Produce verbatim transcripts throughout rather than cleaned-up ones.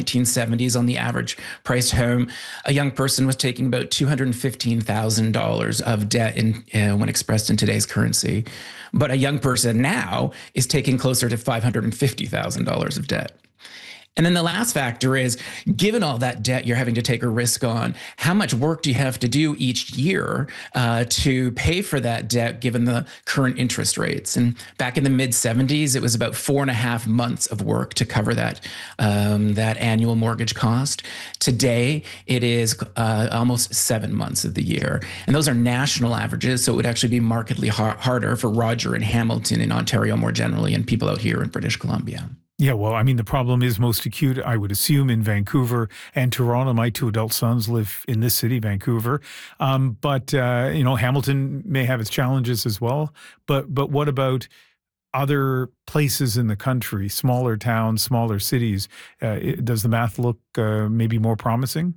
nineteen seventies, on the average priced home, a young person was taking about two hundred fifteen thousand dollars of debt in, uh, when expressed in today's currency. But a young person now is taking closer to five hundred fifty thousand dollars of debt. And then the last factor is, given all that debt you're having to take a risk on, how much work do you have to do each year uh, to pay for that debt, given the current interest rates? And back in the mid seventies, it was about four and a half months of work to cover that, um, that annual mortgage cost. Today, it is uh, almost seven months of the year. And those are national averages, so it would actually be markedly har- harder for Roger in Hamilton, in Ontario more generally, and people out here in British Columbia. Yeah, well, I mean, the problem is most acute, I would assume, in Vancouver and Toronto. My two adult sons live in this city, Vancouver. Um, but, uh, you know, Hamilton may have its challenges as well. But but what about other places in the country, smaller towns, smaller cities? Uh, it, does the math look uh, maybe more promising?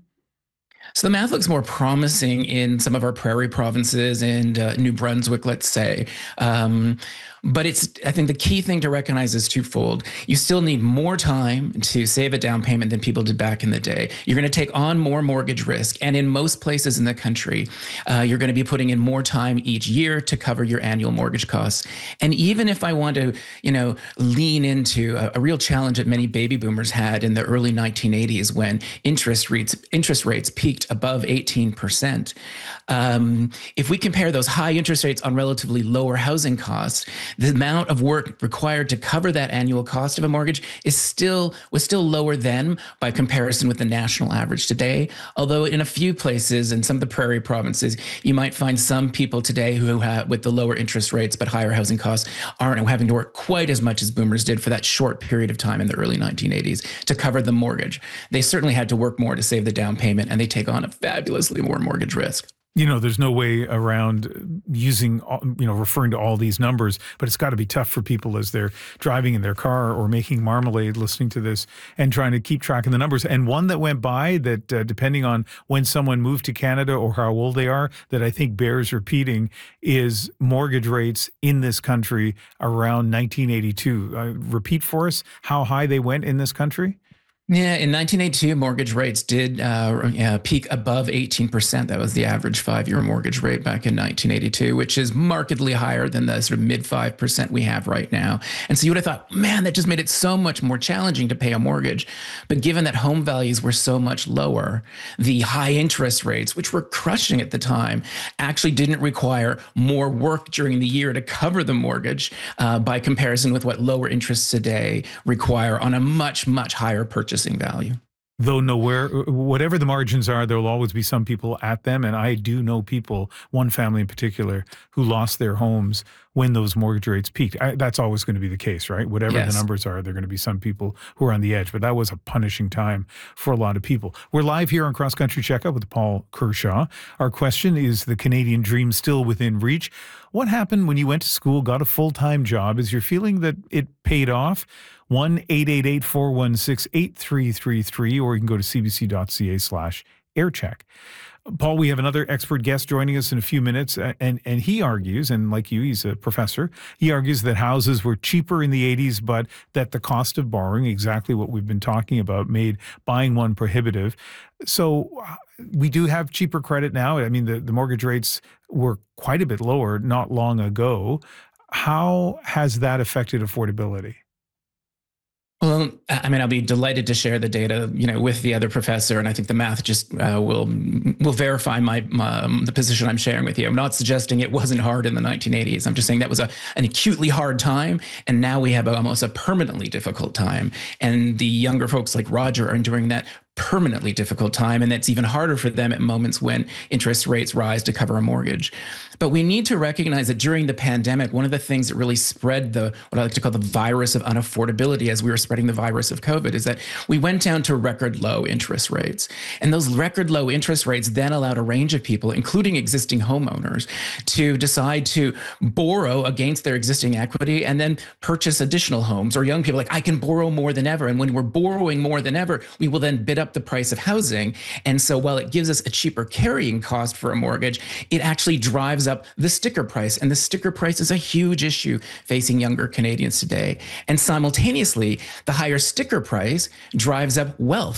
So the math looks more promising in some of our prairie provinces and uh, New Brunswick, let's say. Um, but it's, I think the key thing to recognize is twofold. You still need more time to save a down payment than people did back in the day. You're going to take on more mortgage risk. And in most places in the country, uh, you're going to be putting in more time each year to cover your annual mortgage costs. And even if I want to, you know, lean into a, a real challenge that many baby boomers had in the early nineteen eighties, when interest rates, interest rates peaked above eighteen percent. Um, if we compare those high interest rates on relatively lower housing costs, the amount of work required to cover that annual cost of a mortgage is still was still lower then by comparison with the national average today. Although in a few places, in some of the prairie provinces, you might find some people today who have, with the lower interest rates but higher housing costs, aren't having to work quite as much as boomers did for that short period of time in the early nineteen eighties to cover the mortgage. They certainly had to work more to save the down payment, and they take on a fabulously more mortgage risk. You know, there's no way around using, you know, referring to all these numbers, but it's got to be tough for people as they're driving in their car or making marmalade, listening to this and trying to keep track of the numbers. And one that went by that, uh, depending on when someone moved to Canada or how old they are, that I think bears repeating is mortgage rates in this country around nineteen eighty-two. Uh, repeat for us how high they went in this country. Yeah, in nineteen eighty-two, mortgage rates did uh, uh, peak above eighteen percent. That was the average five-year mortgage rate back in nineteen eighty-two, which is markedly higher than the sort of mid five percent we have right now. And so you would have thought, man, that just made it so much more challenging to pay a mortgage. But given that home values were so much lower, the high interest rates, which were crushing at the time, actually didn't require more work during the year to cover the mortgage uh, by comparison with what lower interests today require on a much, much higher purchase value. Though nowhere, whatever the margins are, there will always be some people at them. And I do know people, one family in particular, who lost their homes when those mortgage rates peaked. I, that's always going to be the case, right? Whatever yes. the numbers are, there are going to be some people who are on the edge. But that was a punishing time for a lot of people. We're live here on Cross Country Checkup with Paul Kershaw. Our question is, the Canadian dream still within reach? What happened when you went to school, got a full-time job? Is your feeling that it paid off? one eight eight eight, four one six, eight three three three, or you can go to cbc.ca slash aircheck. Paul, we have another expert guest joining us in a few minutes, and, and he argues, and like you, he's a professor, he argues that houses were cheaper in the eighties, but that the cost of borrowing, exactly what we've been talking about, made buying one prohibitive. So we do have cheaper credit now. I mean, the, the mortgage rates were quite a bit lower not long ago. How has that affected affordability? Well, I mean, I'll be delighted to share the data, you know, with the other professor, and I think the math just uh, will will verify my, my um, the position I'm sharing with you. I'm not suggesting it wasn't hard in the nineteen eighties. I'm just saying that was a an acutely hard time, and now we have a, almost a permanently difficult time. And the younger folks like Roger are enduring that permanently difficult time, and that's even harder for them at moments when interest rates rise to cover a mortgage. But we need to recognize that during the pandemic, one of the things that really spread the, what I like to call the virus of unaffordability as we were spreading the virus of COVID, is that we went down to record low interest rates. And those record low interest rates then allowed a range of people, including existing homeowners, to decide to borrow against their existing equity and then purchase additional homes. Or young people like, I can borrow more than ever. And when we're borrowing more than ever, we will then bid up the price of housing. And so while it gives us a cheaper carrying cost for a mortgage, it actually drives up the sticker price. And the sticker price is a huge issue facing younger Canadians today. And simultaneously, the higher sticker price drives up wealth.